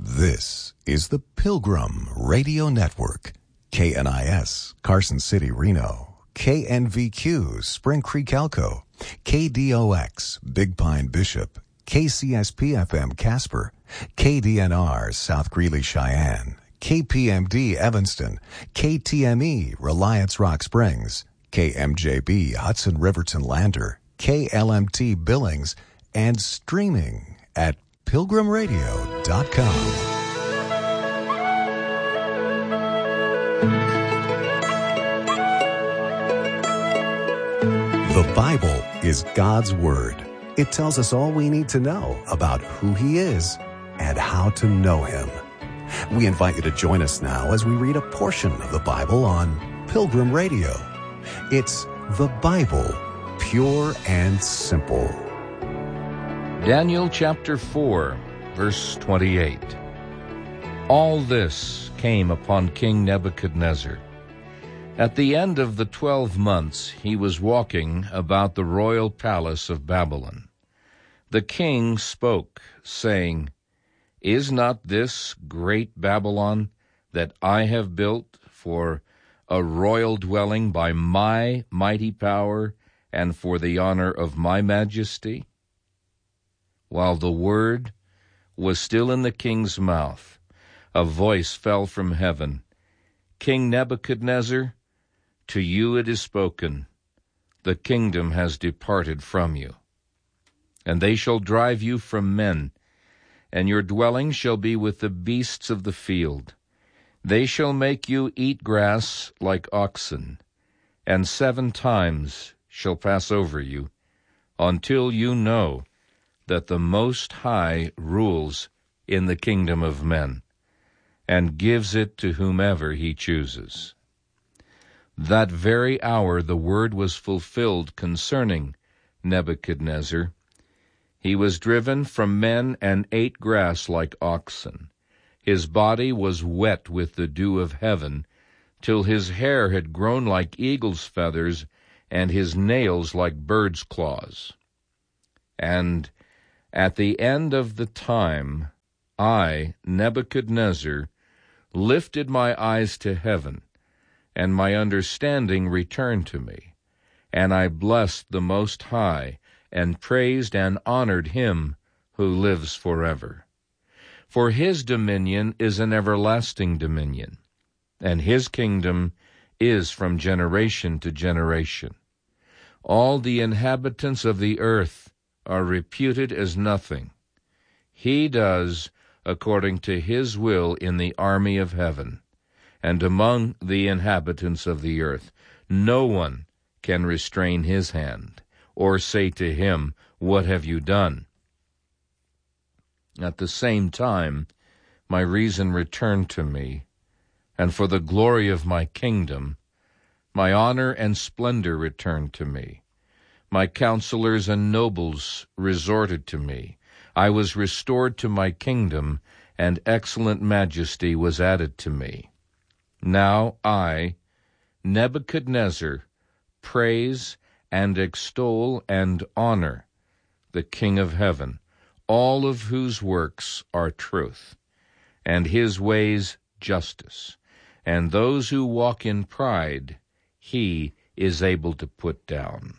This is the Pilgrim Radio Network. KNIS, Carson City, Reno. KNVQ, Spring Creek, Elko. KDOX, Big Pine, Bishop. KCSP-FM, Casper. KDNR, South Greeley, Cheyenne. KPMD, Evanston. KTME, Reliance Rock Springs. KMJB, Hudson Riverton Lander. KLMT, Billings. And streaming at pilgrimradio.com. The Bible is God's Word. It tells us all we need to know about who He is and how to know Him. We invite you to join us now as we read a portion of the Bible on Pilgrim Radio. It's the Bible, pure and simple. Daniel chapter 4, verse 28. All this came upon King Nebuchadnezzar. At the end of the 12 months he was walking about the royal palace of Babylon. The king spoke, saying, Is not this great Babylon that I have built for a royal dwelling by my mighty power and for the honor of my majesty? While the word was still in the king's mouth, a voice fell from heaven. King Nebuchadnezzar, to you it is spoken, the kingdom has departed from you. And they shall drive you from men, and your dwelling shall be with the beasts of the field. They shall make you eat grass like oxen, and 7 times shall pass over you, until you know that the Most High rules in the kingdom of men, and gives it to whomever He chooses. That very hour the word was fulfilled concerning Nebuchadnezzar. He was driven from men and ate grass like oxen. His body was wet with the dew of heaven, till his hair had grown like eagle's feathers, and his nails like bird's claws. And at the end of the time, I, Nebuchadnezzar, lifted my eyes to heaven, and my understanding returned to me. And I blessed the Most High, and praised and honored Him who lives forever. For His dominion is an everlasting dominion, and His kingdom is from generation to generation. All the inhabitants of the earth are reputed as nothing. He does according to His will in the army of heaven, and among the inhabitants of the earth no one can restrain His hand, or say to Him, What have you done? At the same time, my reason returned to me, and for the glory of my kingdom, my honor and splendor returned to me. My counselors and nobles resorted to me. I was restored to my kingdom, and excellent majesty was added to me. Now I, Nebuchadnezzar, praise and extol and honor the King of heaven, all of whose works are truth, and His ways justice, and those who walk in pride He is able to put down.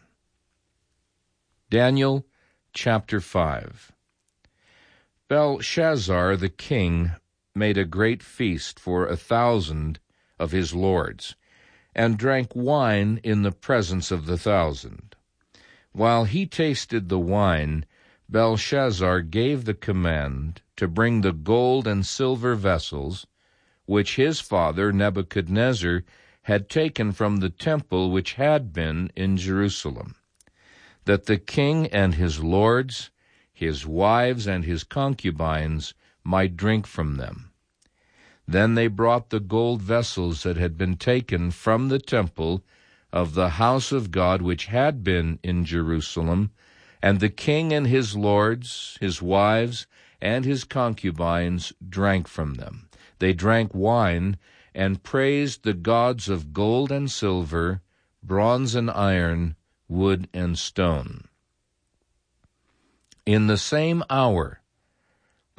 Daniel chapter 5. Belshazzar the king made a great feast for 1,000 of his lords, and drank wine in the presence of the 1,000. While he tasted the wine, Belshazzar gave the command to bring the gold and silver vessels, which his father Nebuchadnezzar had taken from the temple which had been in Jerusalem, that the king and his lords, his wives and his concubines might drink from them. Then they brought the gold vessels that had been taken from the temple of the house of God which had been in Jerusalem, and the king and his lords, his wives, and his concubines drank from them. They drank wine and praised the gods of gold and silver, bronze and iron, wood and stone. In the same hour,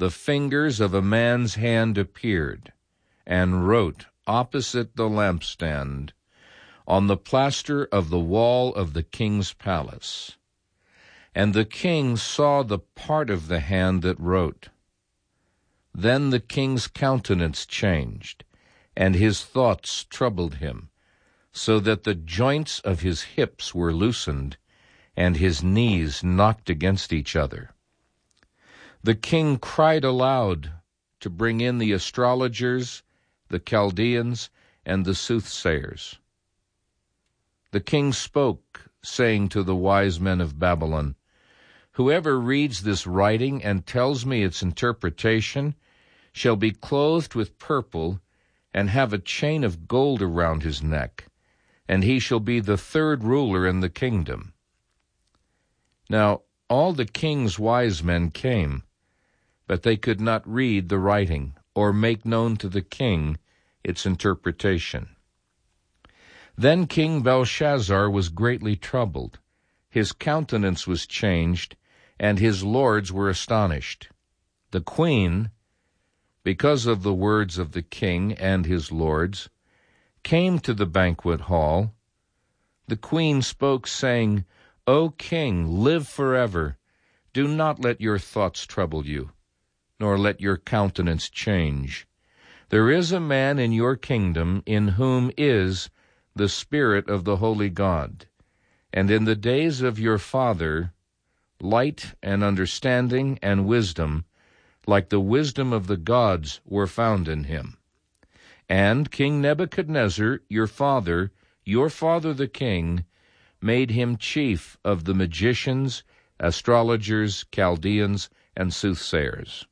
the fingers of a man's hand appeared, and wrote opposite the lampstand on the plaster of the wall of the king's palace. And the king saw the part of the hand that wrote. Then the king's countenance changed, and his thoughts troubled him, so that the joints of his hips were loosened, and his knees knocked against each other. The king cried aloud to bring in the astrologers, the Chaldeans, and the soothsayers. The king spoke, saying to the wise men of Babylon, "Whoever reads this writing and tells me its interpretation shall be clothed with purple and have a chain of gold around his neck, and he shall be the third ruler in the kingdom." Now all the king's wise men came, but they could not read the writing or make known to the king its interpretation. Then King Belshazzar was greatly troubled. His countenance was changed, and his lords were astonished. The queen, because of the words of the king and his lords, came to the banquet hall. The queen spoke, saying, "O king, live forever. Do not let your thoughts trouble you, nor let your countenance change. There is a man in your kingdom in whom is the Spirit of the Holy God, and in the days of your father light and understanding and wisdom, like the wisdom of the gods, were found in him. And King Nebuchadnezzar, your father the king, made him chief of the magicians, astrologers, Chaldeans, and soothsayers.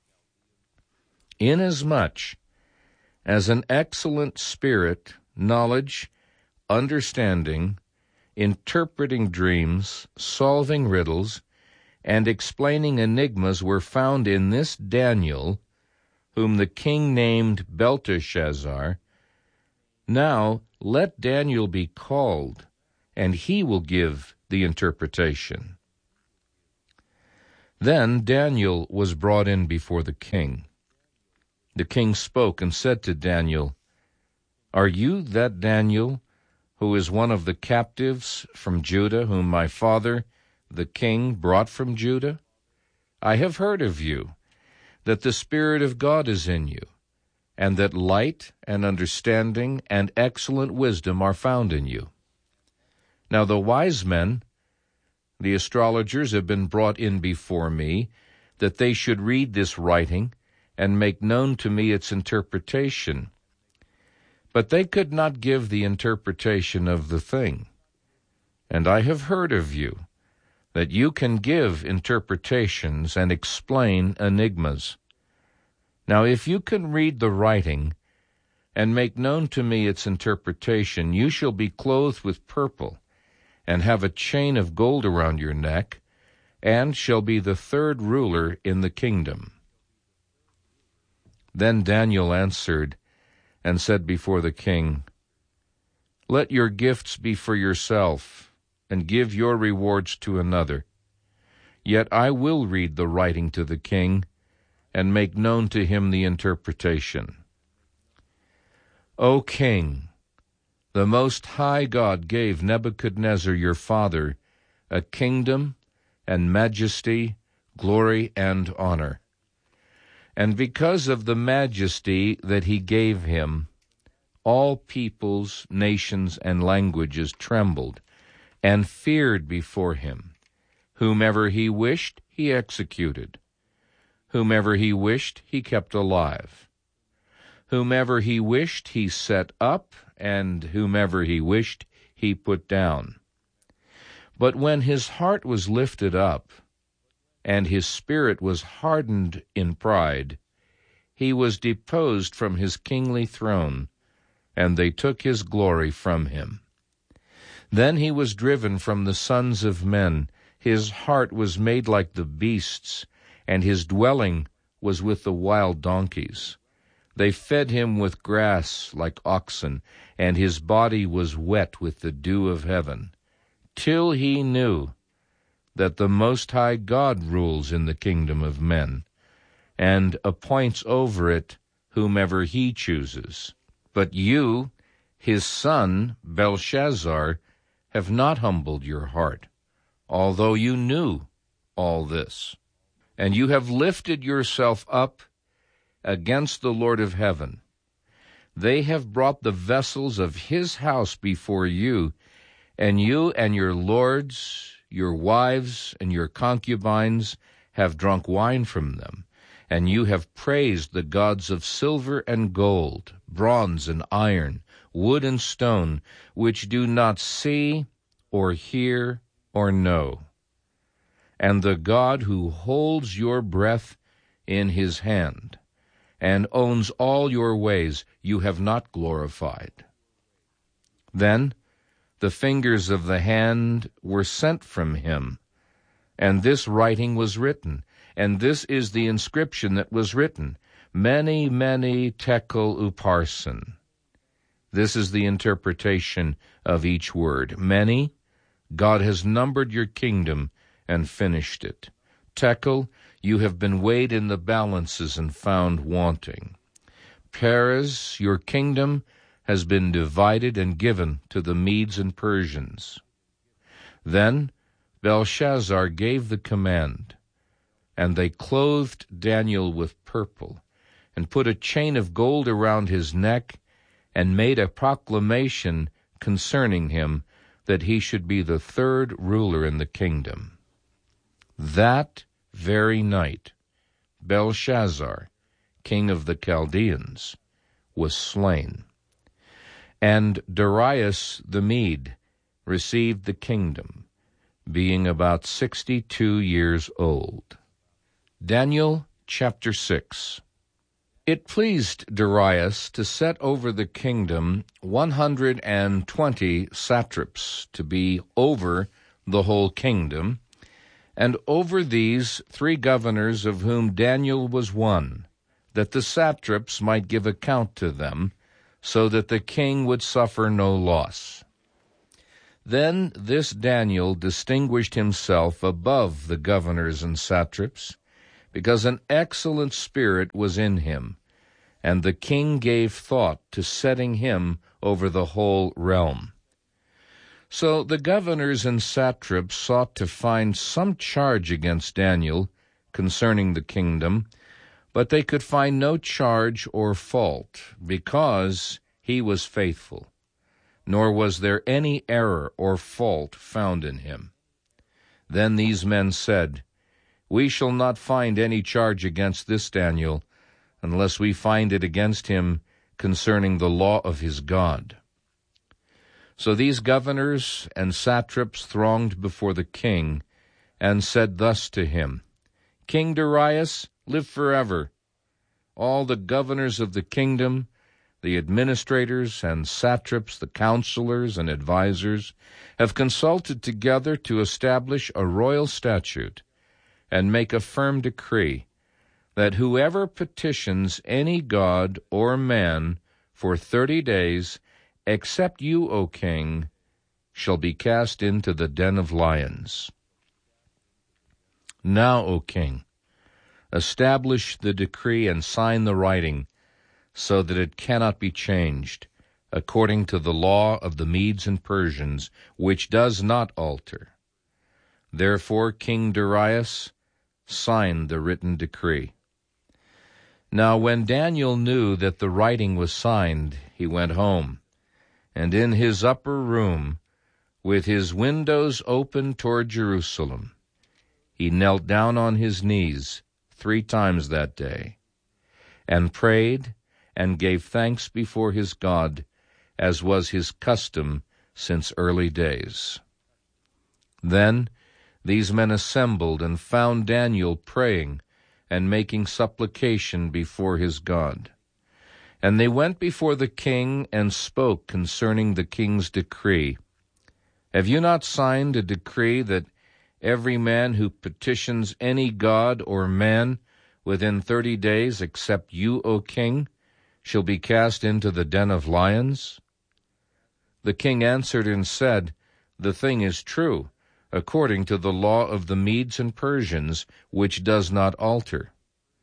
Inasmuch as an excellent spirit, knowledge, understanding, interpreting dreams, solving riddles, and explaining enigmas were found in this Daniel, whom the king named Belteshazzar, now let Daniel be called, and he will give the interpretation." Then Daniel was brought in before the king. The king spoke and said to Daniel, "Are you that Daniel, who is one of the captives from Judah, whom my father, the king, brought from Judah? I have heard of you, that the Spirit of God is in you, and that light and understanding and excellent wisdom are found in you. Now the wise men, the astrologers, have been brought in before me, that they should read this writing and make known to me its interpretation. But they could not give the interpretation of the thing. And I have heard of you, that you can give interpretations and explain enigmas. Now if you can read the writing and make known to me its interpretation, you shall be clothed with purple, and have a chain of gold around your neck, and shall be the third ruler in the kingdom." Then Daniel answered and said before the king, "Let your gifts be for yourself, and give your rewards to another. Yet I will read the writing to the king, and make known to him the interpretation. O king, the Most High God gave Nebuchadnezzar your father a kingdom and majesty, glory and honor. And because of the majesty that he gave him, all peoples, nations, and languages trembled and feared before him. Whomever he wished, he executed. Whomever he wished, he kept alive. Whomever he wished, he set up, and whomever he wished, he put down. But when his heart was lifted up, and his spirit was hardened in pride, he was deposed from his kingly throne, and they took his glory from him. Then he was driven from the sons of men. His heart was made like the beasts, and his dwelling was with the wild donkeys. They fed him with grass like oxen, and his body was wet with the dew of heaven, till he knew that the Most High God rules in the kingdom of men, and appoints over it whomever he chooses. But you, his son, Belshazzar, have not humbled your heart, although you knew all this. And you have lifted yourself up against the Lord of heaven. They have brought the vessels of his house before you and your lords, your wives, and your concubines have drunk wine from them. And you have praised the gods of silver and gold, bronze and iron, wood and stone, which do not see or hear or know. And the God who holds your breath in his hand and owns all your ways you have not glorified. Then the fingers of the hand were sent from him, and this writing was written. And this is the inscription that was written, Mene, Mene, Tekel, Upharsin. This is the interpretation of each word. Mene, God has numbered your kingdom and finished it. Tekel, you have been weighed in the balances and found wanting. Peres, your kingdom has been divided and given to the Medes and Persians. Then Belshazzar gave the command, and they clothed Daniel with purple, and put a chain of gold around his neck, and made a proclamation concerning him, that he should be the third ruler in the kingdom. That very night, Belshazzar, king of the Chaldeans, was slain. And Darius the Mede received the kingdom, being about 62 years old. Daniel chapter 6. It pleased Darius to set over the kingdom 120 satraps to be over the whole kingdom, and over these 3 governors, of whom Daniel was one, that the satraps might give account to them, so that the king would suffer no loss. Then this Daniel distinguished himself above the governors and satraps, because an excellent spirit was in him, and the king gave thought to setting him over the whole realm. So the governors and satraps sought to find some charge against Daniel concerning the kingdom, but they could find no charge or fault, because he was faithful, nor was there any error or fault found in him. Then these men said, We shall not find any charge against this Daniel, unless we find it against him concerning the law of his God. So these governors and satraps thronged before the king, and said thus to him, King Darius, live forever. All the governors of the kingdom, the administrators and satraps, the counselors and advisers, have consulted together to establish a royal statute and make a firm decree, that whoever petitions any god or man for 30 days, except you, O king, shall be cast into the den of lions. Now, O king, establish the decree and sign the writing, so that it cannot be changed, according to the law of the Medes and Persians, which does not alter. Therefore King Darius signed the written decree. Now when Daniel knew that the writing was signed, he went home, and in his upper room, with his windows open toward Jerusalem, he knelt down on his knees 3 times that day, and prayed and gave thanks before his God, as was his custom since early days. Then these men assembled and found Daniel praying and making supplication before his God. And they went before the king and spoke concerning the king's decree. Have you not signed a decree that every man who petitions any god or man within 30 days, except you, O king, shall be cast into the den of lions? The king answered and said, The thing is true, according to the law of the Medes and Persians, which does not alter.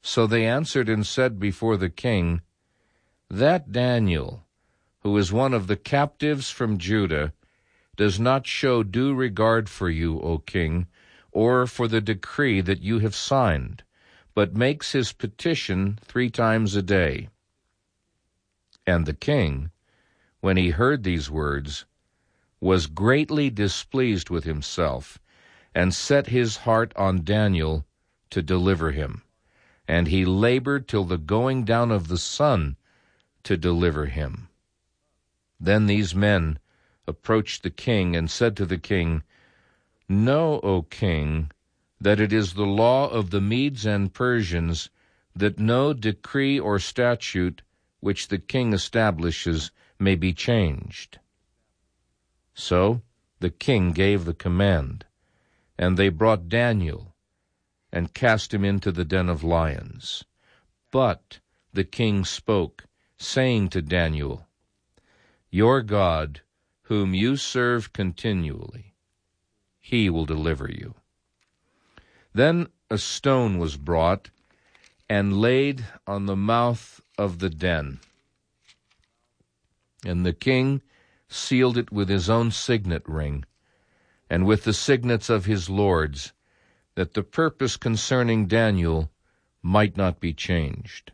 So they answered and said before the king, That Daniel, who is one of the captives from Judah, does not show due regard for you, O king, or for the decree that you have signed, but makes his petition 3 times a day. And the king, when he heard these words, was greatly displeased with himself, and set his heart on Daniel to deliver him. And he labored till the going down of the sun to deliver him. Then these men approached the king and said to the king, Know, O king, that it is the law of the Medes and Persians that no decree or statute which the king establishes may be changed. So the king gave the command, and they brought Daniel and cast him into the den of lions. But the king spoke, saying to Daniel, Your God, whom you serve continually, he will deliver you. Then a stone was brought and laid on the mouth of the den, and the king sealed it with his own signet ring, and with the signets of his lords, that the purpose concerning Daniel might not be changed.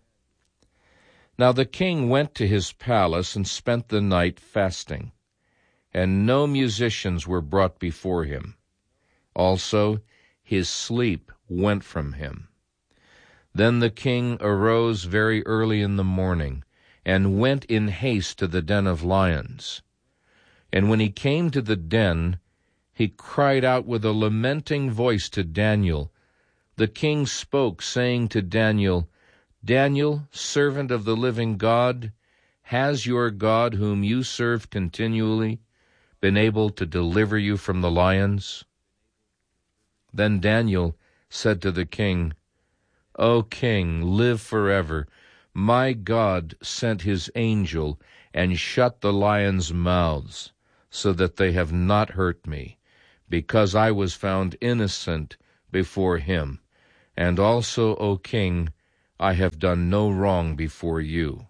Now the king went to his palace and spent the night fasting, and no musicians were brought before him. Also his sleep went from him. Then the king arose very early in the morning, and went in haste to the den of lions. And when he came to the den, he cried out with a lamenting voice to Daniel. The king spoke, saying to Daniel, Daniel, servant of the living God, has your God, whom you serve continually, been able to deliver you from the lions? Then Daniel said to the king, O king, live forever. My God sent his angel and shut the lions' mouths, so that they have not hurt me, because I was found innocent before him. And also, O king, I have done no wrong before you.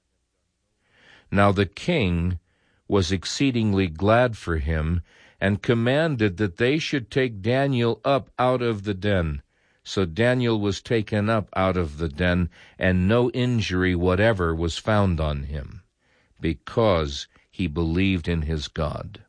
Now the king was exceedingly glad for him, and commanded that they should take Daniel up out of the den. So Daniel was taken up out of the den, and no injury whatever was found on him, because he believed in his God.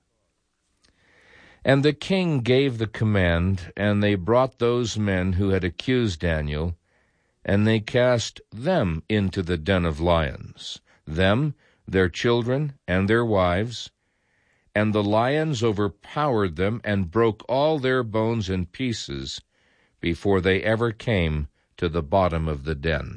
And the king gave the command, and they brought those men who had accused Daniel, and they cast them into the den of lions, them, their children, and their wives. And the lions overpowered them and broke all their bones in pieces before they ever came to the bottom of the den.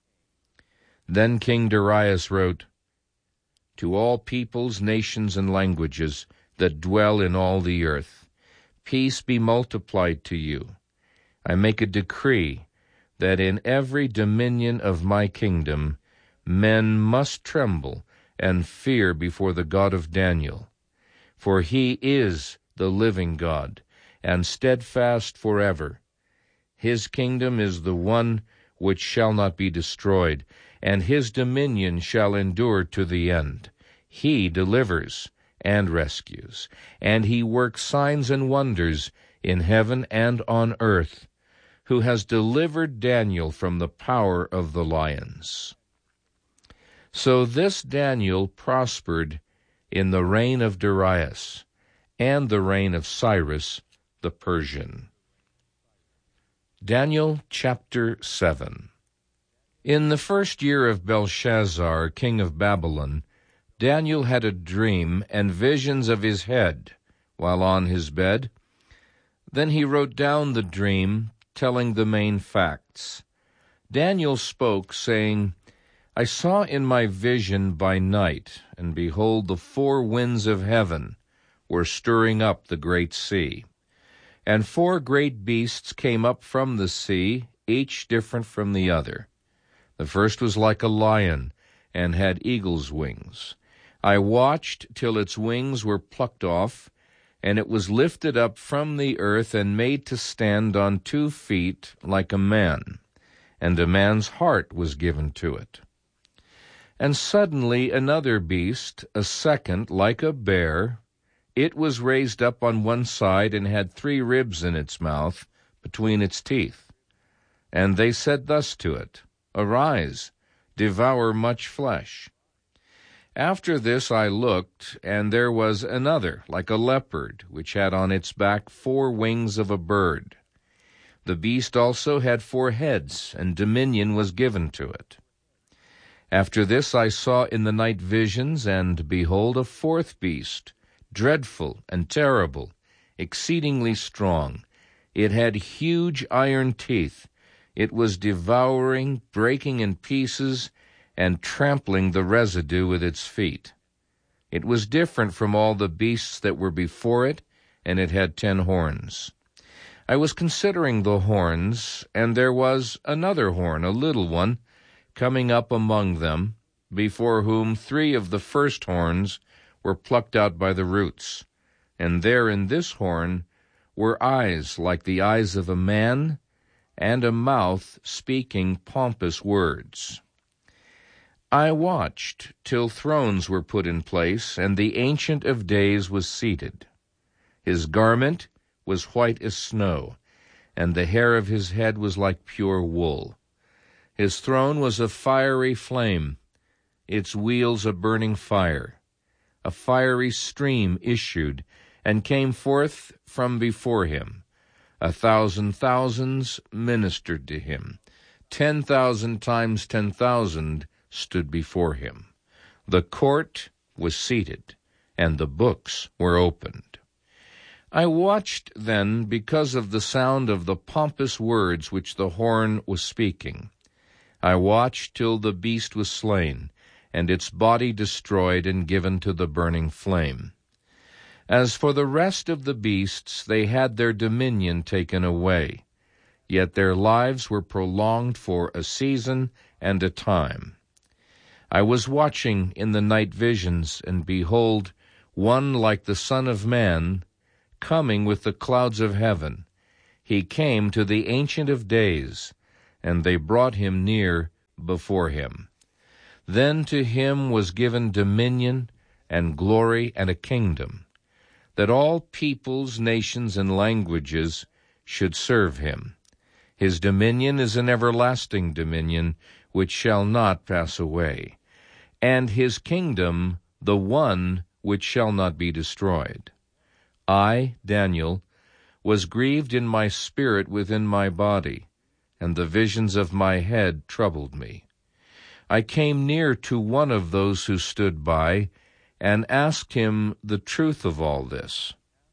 Then King Darius wrote, To all peoples, nations, and languages that dwell in all the earth, peace be multiplied to you. I make a decree that in every dominion of my kingdom men must tremble and fear before the God of Daniel. For he is the living God, and steadfast forever. His kingdom is the one which shall not be destroyed, and his dominion shall endure to the end. He delivers and rescues, and he works signs and wonders in heaven and on earth, who has delivered Daniel from the power of the lions. So this Daniel prospered in the reign of Darius and the reign of Cyrus the Persian. Daniel chapter 7. In the first year of Belshazzar, king of Babylon, Daniel had a dream and visions of his head while on his bed. Then he wrote down the dream, telling the main facts. Daniel spoke, saying, I saw in my vision by night, and behold, the 4 winds of heaven were stirring up the great sea. And 4 great beasts came up from the sea, each different from the other. The first was like a lion, and had eagle's wings. I watched till its wings were plucked off, and it was lifted up from the earth and made to stand on 2 feet like a man. and a man's heart was given to it. And suddenly another beast, a second, like a bear, it was raised up on one side and had 3 ribs in its mouth between its teeth. And they said thus to it, Arise, devour much flesh. After this I looked, and there was another, like a leopard, which had on its back 4 wings of a bird. The beast also had 4 heads, and dominion was given to it. After this I saw in the night visions, and behold, a 4th beast, dreadful and terrible, exceedingly strong. It had huge iron teeth. It was devouring, breaking in pieces, and trampling the residue with its feet. It was different from all the beasts that were before it, and it had 10 horns. I was considering the horns, and there was another horn, a little one, coming up among them, before whom 3 of the first horns were plucked out by the roots. And there in this horn were eyes like the eyes of a man, and a mouth speaking pompous words. I watched till thrones were put in place, and the Ancient of Days was seated. His garment was white as snow, and the hair of his head was like pure wool. His throne was a fiery flame, its wheels a burning fire. A fiery stream issued and came forth from before him. 1,000 thousands ministered to him. 10,000 times 10,000 stood before him. The court was seated, and the books were opened. I watched then because of the sound of the pompous words which the horn was speaking. I watched till the beast was slain, and its body destroyed and given to the burning flame. As for the rest of the beasts, they had their dominion taken away, yet their lives were prolonged for a season and a time. I was watching in the night visions, and behold, one like the Son of Man, coming with the clouds of heaven. He came to the Ancient of Days, and they brought him near before him. Then to him was given dominion and glory and a kingdom, that all peoples, nations, and languages should serve him. His dominion is an everlasting dominion which shall not pass away, and his kingdom the one which shall not be destroyed. I, Daniel, was grieved in my spirit within my body, and the visions of my head troubled me. I came near to one of those who stood by, and asked him the truth of all this.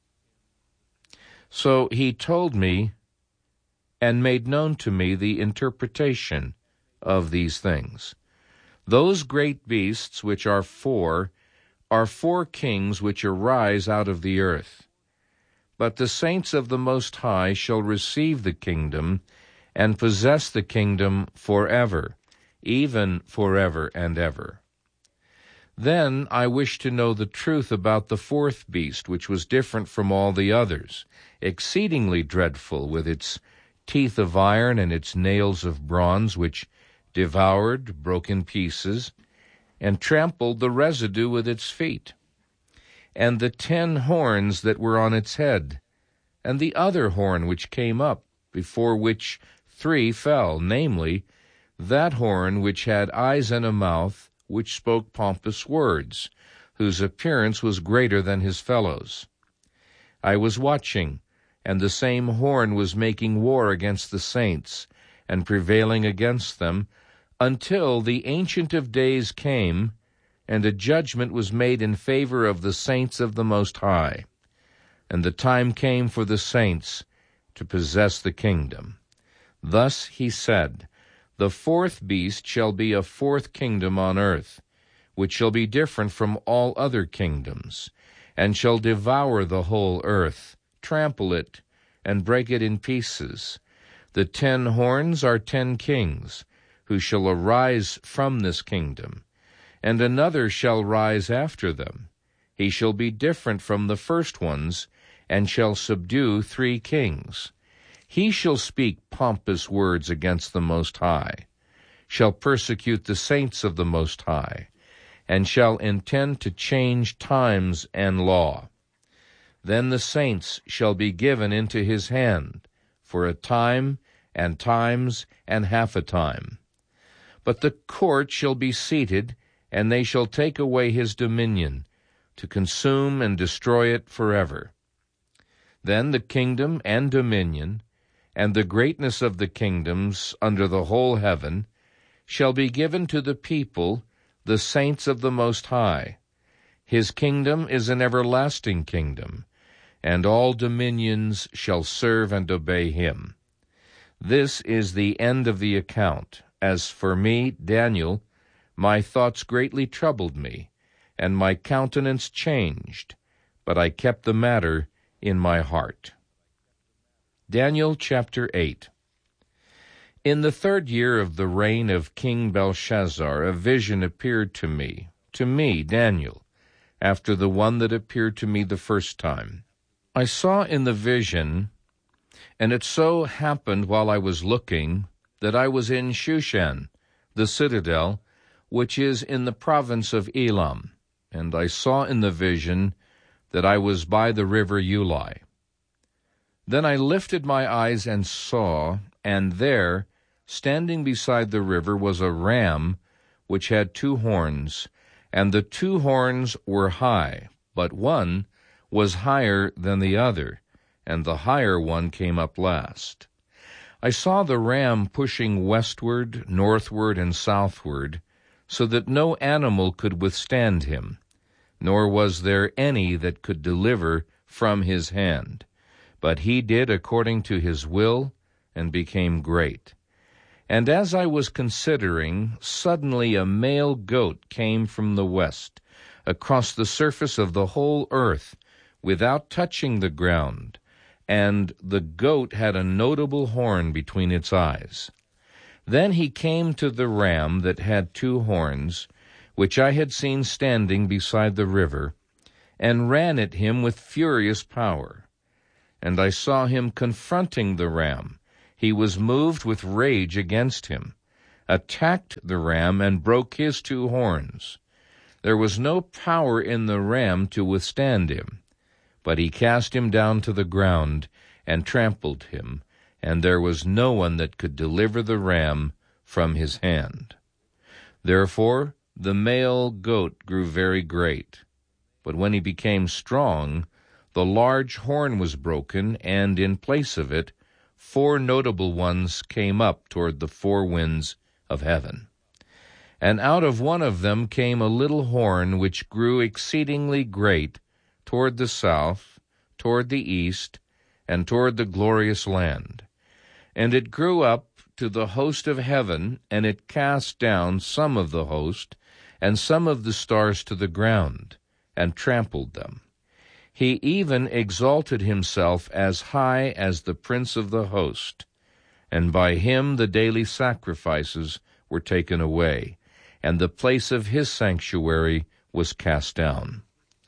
So he told me and made known to me the interpretation of these things. Those great beasts which are 4 kings which arise out of the earth. But the saints of the Most High shall receive the kingdom and possess the kingdom forever, even forever and ever. Then I wished to know the truth about the 4th beast, which was different from all the others, exceedingly dreadful, with its teeth of iron and its nails of bronze, which devoured, broke in pieces, and trampled the residue with its feet, and the 10 horns that were on its head, and the other horn which came up, before which 3 fell, namely, that horn which had eyes and a mouth, which spoke pompous words, whose appearance was greater than his fellows. I was watching, and the same horn was making war against the saints, and prevailing against them, until the Ancient of Days came, and a judgment was made in favor of the saints of the Most High. And the time came for the saints to possess the kingdom. Thus he said, The 4th beast shall be a 4th kingdom on earth, which shall be different from all other kingdoms, and shall devour the whole earth, trample it, and break it in pieces. The 10 horns are 10 kings, who shall arise from this kingdom, and another shall rise after them. He shall be different from the first ones, and shall subdue 3 kings. He shall speak pompous words against the Most High, shall persecute the saints of the Most High, and shall intend to change times and law. Then the saints shall be given into his hand for a time and times and half a time. But the court shall be seated, and they shall take away his dominion, to consume and destroy it forever. Then the kingdom and dominion, and the greatness of the kingdoms under the whole heaven, shall be given to the people, the saints of the Most High. His kingdom is an everlasting kingdom, and all dominions shall serve and obey him. This is the end of the account. As for me, Daniel, my thoughts greatly troubled me, and my countenance changed, but I kept the matter in my heart. Daniel chapter 8. In the 3rd year of the reign of King Belshazzar, a vision appeared to me, Daniel, after the one that appeared to me the first time. I saw in the vision, and it so happened while I was looking, that I was in Shushan, the citadel, which is in the province of Elam, and I saw in the vision that I was by the river Ulai. Then I lifted my eyes and saw, and there, standing beside the river, was a ram which had 2 horns, and the 2 horns were high, but one was higher than the other, and the higher one came up last. I saw the ram pushing westward, northward, and southward, so that no animal could withstand him, nor was there any that could deliver from his hand. But he did according to his will, and became great. And as I was considering, suddenly a male goat came from the west, across the surface of the whole earth, without touching the ground, and the goat had a notable horn between its eyes. Then he came to the ram that had 2 horns, which I had seen standing beside the river, and ran at him with furious power. And I saw him confronting the ram. He was moved with rage against him, attacked the ram, and broke his 2 horns. There was no power in the ram to withstand him, but he cast him down to the ground and trampled him, and there was no one that could deliver the ram from his hand. Therefore the male goat grew very great. But when he became strong, the large horn was broken, and in place of it 4 notable ones came up toward the 4 winds of heaven. And out of one of them came a little horn which grew exceedingly great, toward the south, toward the east, and toward the glorious land. And it grew up to the host of heaven, and it cast down some of the host, and some of the stars to the ground, and trampled them. He even exalted himself as high as the prince of the host, and by him the daily sacrifices were taken away, and the place of his sanctuary was cast down.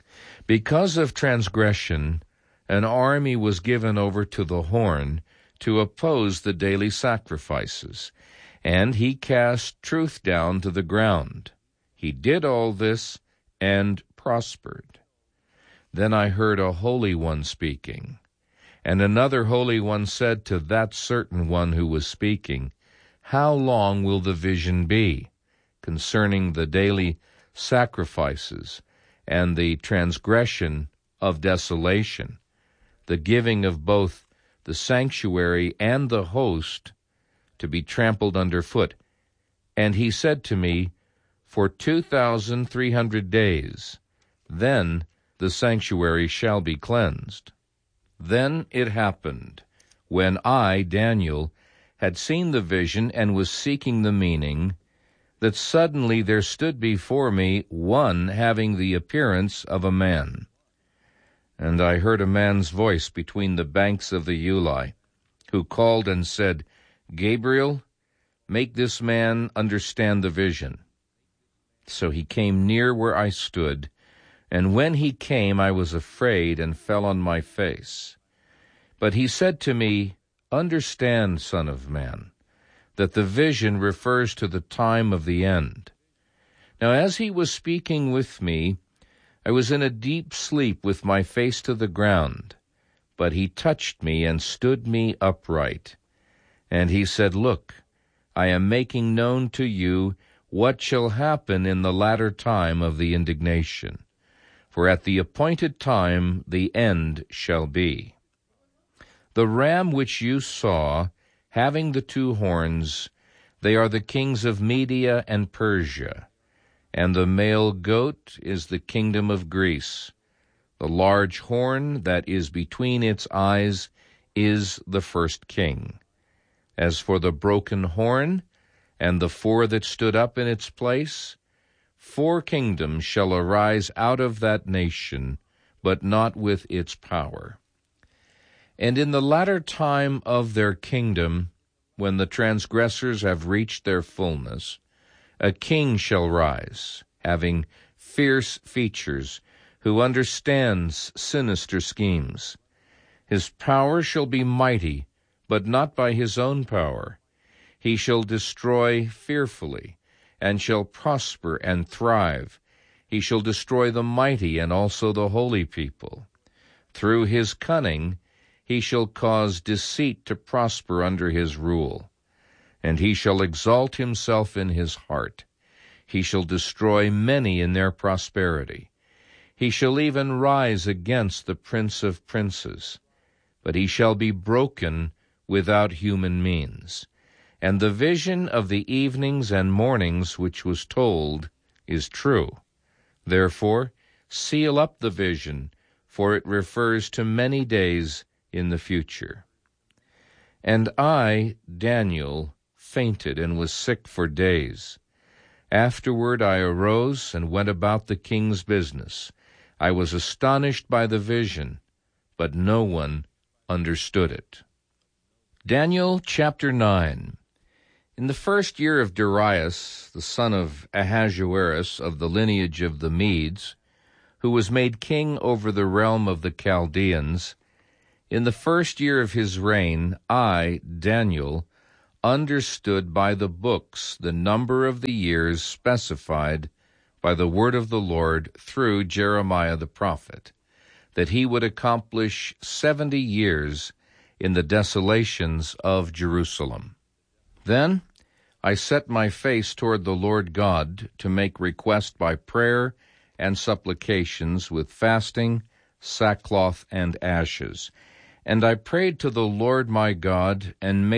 Because of transgression, an army was given over to the horn to oppose the daily sacrifices, and he cast truth down to the ground. He did all this and prospered. Then I heard a Holy One speaking, and another Holy One said to that certain one who was speaking, "How long will the vision be concerning the daily sacrifices and the transgression of desolation, the giving of both the sanctuary and the host to be trampled underfoot?" And he said to me, "For 2,300 days, then the sanctuary shall be cleansed." Then it happened, when I, Daniel, had seen the vision and was seeking the meaning, that suddenly there stood before me one having the appearance of a man. And I heard a man's voice between the banks of the Ulai, who called and said, "Gabriel, make this man understand the vision." So he came near where I stood, and when he came I was afraid and fell on my face. But he said to me, Understand, Son of man, that the vision refers to the time of the end. Now as he was speaking with me, I was in a deep sleep with my face to the ground, but he touched me and stood me upright. And he said, Look, I am making known to you what shall happen in the latter time of the indignation. For at the appointed time the end shall be. The ram which you saw, having the 2 horns, they are the kings of Media and Persia, and the male goat is the kingdom of Greece. The large horn that is between its eyes is the first king. As for the broken horn, and the 4 that stood up in its place, 4 kingdoms shall arise out of that nation, but not with its power. And in the latter time of their kingdom, when the transgressors have reached their fullness, a king shall rise, having fierce features, who understands sinister schemes. His power shall be mighty, but not by his own power. He shall destroy fearfully, and shall prosper and thrive. He shall destroy the mighty and also the holy people. Through his cunning he shall cause deceit to prosper under his rule, and he shall exalt himself in his heart. He shall destroy many in their prosperity. He shall even rise against the Prince of princes, but he shall be broken without human means. And the vision of the evenings and mornings which was told is true. Therefore, seal up the vision, for it refers to many days in the future. And I, Daniel, fainted and was sick for days. Afterward I arose and went about the king's business. I was astonished by the vision, but no one understood it. Daniel chapter 9. In the 1st year of Darius, the son of Ahasuerus, of the lineage of the Medes, who was made king over the realm of the Chaldeans, in the 1st year of his reign, I, Daniel, understood by the books the number of the years specified by the word of the Lord through Jeremiah the prophet, that he would accomplish 70 years in the desolations of Jerusalem. Then I set my face toward the Lord God to make request by prayer and supplications with fasting, sackcloth, and ashes. And I prayed to the Lord my God, and made